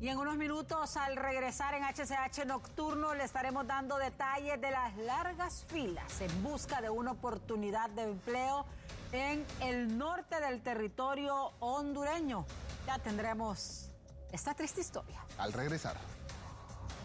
Y en unos minutos, al regresar en HCH Nocturno, le estaremos dando detalles de las largas filas en busca de una oportunidad de empleo en el norte del territorio hondureño. Ya tendremos esta triste historia. Al regresar.